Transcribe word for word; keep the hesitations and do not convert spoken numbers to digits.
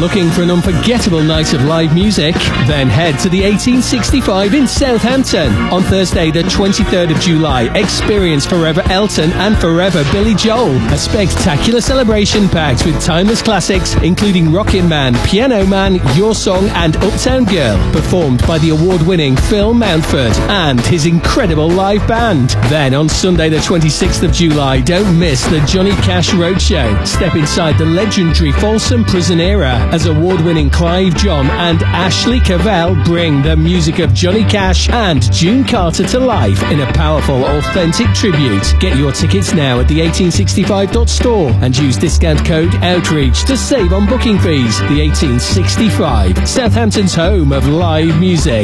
Looking for an unforgettable night of live music? Then head to the eighteen sixty-five in Southampton. On Thursday, the twenty-third of July, experience Forever Elton and Forever Billy Joel. A spectacular celebration packed with timeless classics, including Rockin' Man, Piano Man, Your Song and Uptown Girl, performed by the award-winning Phil Mountford and his incredible live band. Then on Sunday, the twenty-sixth of July, don't miss the Johnny Cash Roadshow. Step inside the legendary Folsom Prison era as award-winning Clive John and Ashley Cavell bring the music of Johnny Cash and June Carter to life in a powerful, authentic tribute. Get your tickets now at the eighteen sixty-five dot store and use discount code OUTREACH to save on booking fees. The eighteen sixty-five, Southampton's home of live music.